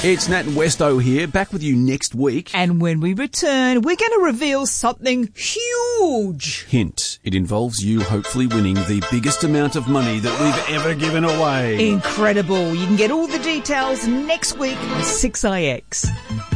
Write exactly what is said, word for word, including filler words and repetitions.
It's Nat and Westo here, back with you next week. And when we return, we're going to reveal something huge. Hint, it involves you hopefully winning the biggest amount of money that we've ever given away. Incredible. You can get all the details next week on six I X.